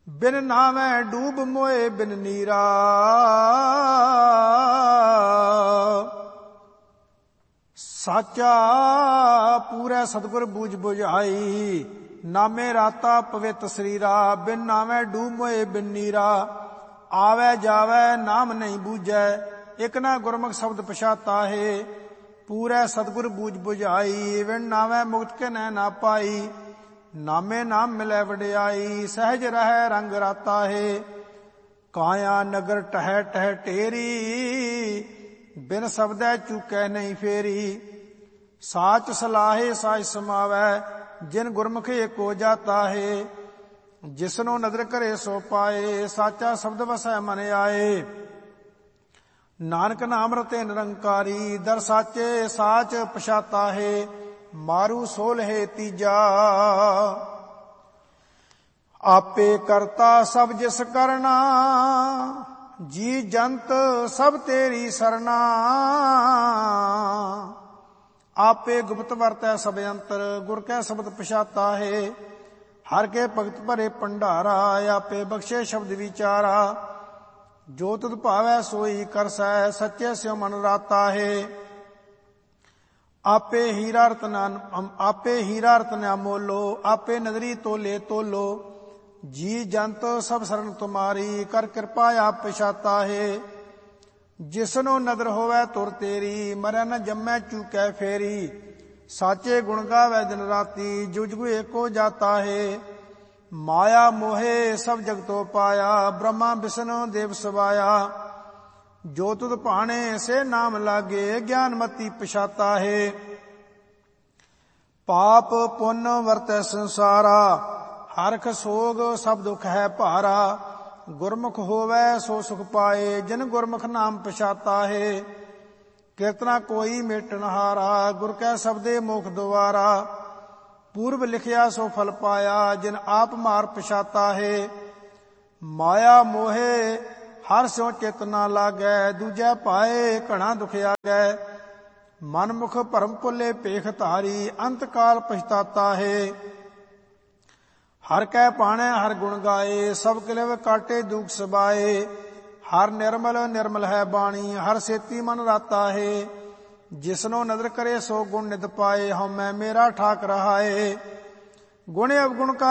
बिन नामै डूब मोए बिन नीरा। साचा पूरै सतगुर बूझ बुझाई, नामे राता पवित शरीरा। बिन नामै डूब मोए बिन नीरा, आवे जावे नाम नहीं बूझै। एक ना गुरमुख शब्द पछाता है, पूरै सतगुर बूझ बुझाई। बिन नामै मुक्त के ना पाई, नामे नाम मिलै वडियाई। सहज रहै रंग राता है, काया नगर टह टह टेरी। बिन शब्दै चूकै नहीं फेरी, साच सलाहे साच समावै। जिन गुरमुख एको जाता है, जिसनो नदर करे सो पाए। साचा शब्द वसै मन आए, नानक नाम रते निरंकारी। दर साचे साच पछाता है, मारू सोल है तीजा। आपे करता सब जिस करना, जी जंत सब तेरी सरना। आपे गुप्त वरतै सब अंतर, गुर कै शब्द पछाता है। हर के भगत भरे भंडारा, आपे बख्शे शब्द विचारा। जो तुध भावै सोई करसै, सच्चे स्यो मन राता है। आपे हीरा रतन मोलो, आपे नदरी तोले तोलो। जी जंत सब शरण तुम्हारी, कर कृपा आप पछाता है। जिसनो नदर होवै तुर तेरी, मरै न जम्मै चूकै फेरी। साचे गुण गावै दिन राती, जुग जुग एको जाता है। माया मोहे सब जगतो पाया, ब्रह्मा विष्णु देव सवाया। जो तुध भाणे से नाम लागे, ज्ञान मति पछाता है। पाप पुन वरतै संसारा, हरख सोग सब दुख है भारा। गुरमुख होवै सो सुख पाए, जिन गुरमुख नाम पछाता है। कीर्तना कोई मेटन हारा, गुर कै शब्दे मोख द्वारा। पूर्व लिखिया सो फल पाया, जिन आप मार पछाता है। माया मोहे हर स्यों चित ना लागै, दूजै पाए घना दुख आगै। मनमुख भरम भुले पेख धारी, अंत काल पछताता है। हर कै पाणै हर गुण गाए, सब किलव काटे दुख सबाए। हर निर्मल निर्मल है बाणी, हर सेती मन राता है। जिसनो नदर करे सो गुण नित पाए, हमै मेरा ठाक रहा है। गुण अवगुण का